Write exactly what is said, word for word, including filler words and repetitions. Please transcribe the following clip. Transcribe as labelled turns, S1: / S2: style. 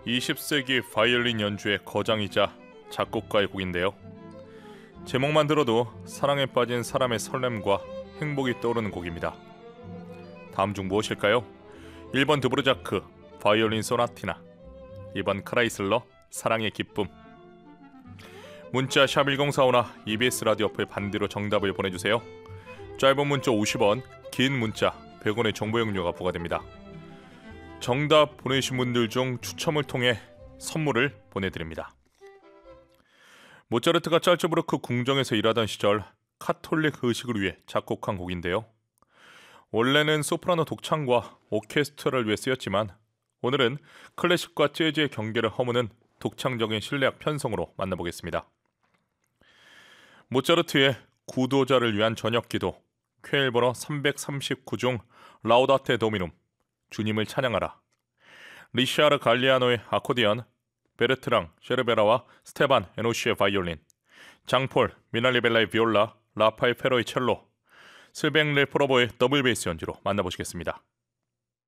S1: 이십 세기 바이올린 연주의 거장이자 작곡가의 곡인데요. 제목만 들어도 사랑에 빠진 사람의 설렘과 행복이 떠오르는 곡입니다. 다음 중 무엇일까요? 일 번 드보르자크 바이올린 소나티나, 이 번 크라이슬러 사랑의 기쁨. 문자 샵 일공사오나 이비에스 라디오 어플 반대로 정답을 보내주세요. 짧은 문자 오십 원, 긴 문자 백 원의 정보 용료가 부과됩니다. 정답 보내주신 분들 중 추첨을 통해 선물을 보내드립니다. 모차르트가 짤츠부르크 궁정에서 일하던 시절 카톨릭 의식을 위해 작곡한 곡인데요. 원래는 소프라노 독창과 오케스트라를 위해 쓰였지만 오늘은 클래식과 재즈의 경계를 허무는 독창적인 실내악 편성으로 만나보겠습니다. 모차르트의 구도자를 위한 저녁기도 퀘일 번호 삼백삼십구 중 라우다테 도미눔, 주님을 찬양하라. 리샤르 갈리아노의 아코디언, 베르트랑 셰르베라와 스테반 에노시의 바이올린, 장폴 미날리벨라의 비올라, 라파엘 페로의 첼로, 스뱅 레포로보의 더블 베이스 연주로 만나보시겠습니다.